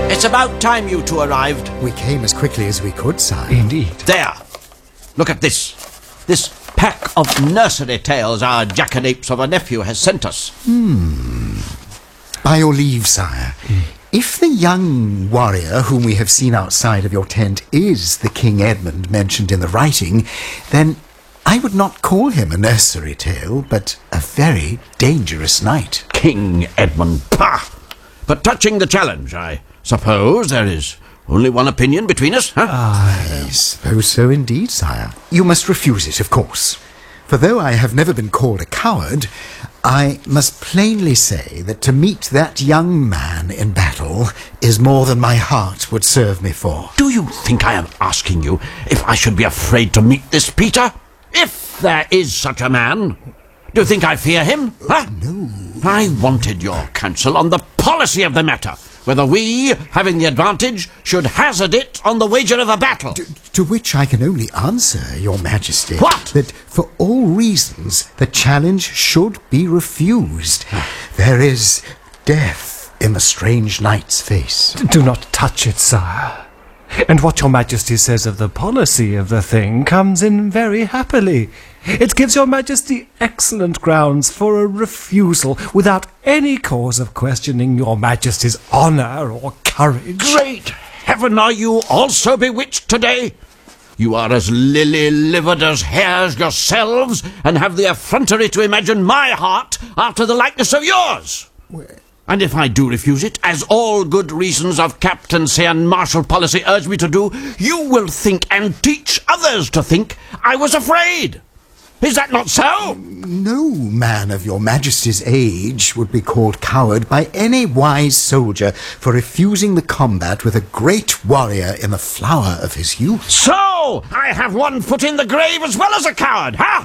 It's about time you two arrived. We came as quickly as we could, sire. Indeed. There. Look at this. This pack of nursery tales our jackanapes of a nephew has sent us. By your leave, sire. If the young warrior whom we have seen outside of your tent is the King Edmund mentioned in the writing, then I would not call him a nursery tale, but a very dangerous knight. King Edmund, pah! But touching the challenge, I suppose there is only one opinion between us, huh? I suppose so indeed, sire. You must refuse it, of course. For though I have never been called a coward, I must plainly say that to meet that young man in battle is more than my heart would serve me for. Do you think I am asking you if I should be afraid to meet this Peter? If there is such a man, do you think I fear him? Huh? No. I wanted your counsel on the policy of the matter, whether we, having the advantage, should hazard it on the wager of a battle. To which I can only answer, your majesty, What? that for all reasons the challenge should be refused. There is death in the strange knight's face. Do not touch it, sire. And what your majesty says of the policy of the thing comes in very happily. It gives your majesty excellent grounds for a refusal without any cause of questioning your majesty's honour or courage. Great heaven, are you also bewitched today? You are as lily-livered as hares yourselves, and have the effrontery to imagine my heart after the likeness of yours. And if I do refuse it, as all good reasons of captaincy and martial policy urge me to do, you will think and teach others to think I was afraid. Is that not so? No man of your majesty's age would be called coward by any wise soldier for refusing the combat with a great warrior in the flower of his youth. So, I have one foot in the grave as well as a coward, huh?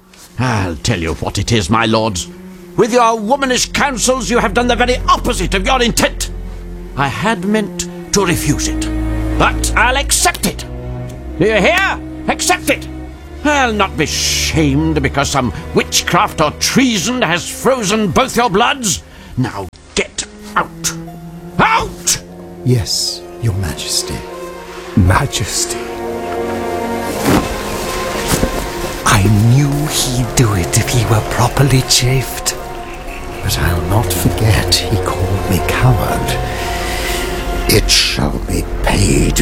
I'll tell you what it is, my lords. With your womanish counsels, you have done the very opposite of your intent. I had meant to refuse it, but I'll accept it. Do you hear? Accept it. I'll not be shamed because some witchcraft or treason has frozen both your bloods. Now get out. Out! Yes, your majesty. Majesty. I knew he'd do it if he were properly chafed. But I'll not forget he called me coward. It shall be paid